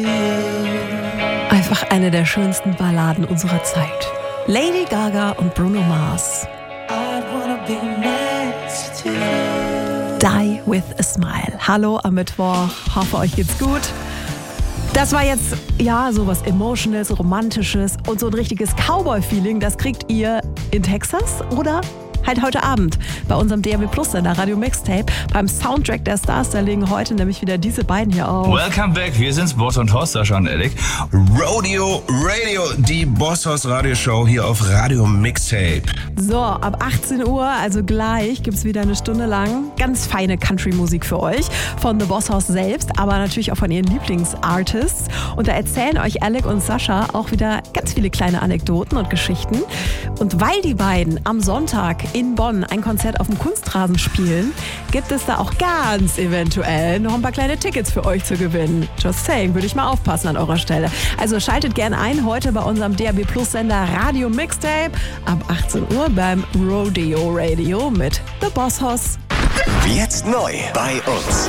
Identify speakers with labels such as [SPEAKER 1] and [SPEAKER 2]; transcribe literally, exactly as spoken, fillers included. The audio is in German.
[SPEAKER 1] Einfach eine der schönsten Balladen unserer Zeit. Lady Gaga und Bruno Mars. Die with a Smile. Hallo am Mittwoch, hoffe euch geht's gut. Das war jetzt, ja, sowas Emotionales, Romantisches und so ein richtiges Cowboy-Feeling, das kriegt ihr in Texas oder halt heute Abend bei unserem D A B Plus Sender Radio Mixtape beim Soundtrack der Stars. Da legen heute nämlich wieder diese beiden hier auf.
[SPEAKER 2] Welcome back, wir sind's, Boss und Horst, Sascha und Alec. Rodeo Radio, die Boss Horst Radioshow hier auf Radio Mixtape.
[SPEAKER 1] So, ab achtzehn Uhr, also gleich, gibt's wieder eine Stunde lang ganz feine Country-Musik für euch von The Boss Horst selbst, aber natürlich auch von ihren Lieblingsartists. Und da erzählen euch Alec und Sascha auch wieder ganz viele kleine Anekdoten und Geschichten. Und weil die beiden am Sonntag in Bonn ein Konzert auf dem Kunstrasen spielen, gibt es da auch ganz eventuell noch ein paar kleine Tickets für euch zu gewinnen. Just saying, würde ich mal aufpassen an eurer Stelle. Also schaltet gerne ein heute bei unserem D A B Plus Sender Radio Mixtape ab achtzehn Uhr beim Rodeo Radio mit The Boss Horst.
[SPEAKER 3] Jetzt neu bei uns.